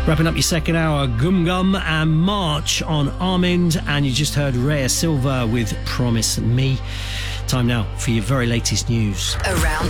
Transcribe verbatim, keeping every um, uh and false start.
Wrapping up your second hour, Gum Gum and March on Armind, and you just heard Rhea Silva with Promise Me. Time now for your very latest news. Around